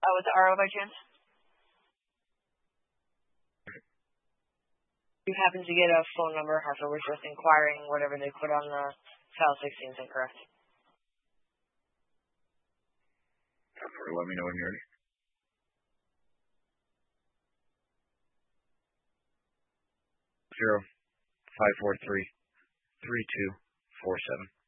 With the RO by chance? You happen to get a phone number, Harper was just inquiring whatever they put on the file 16 is incorrect. Harper, let me know when you're ready. 0543-3247.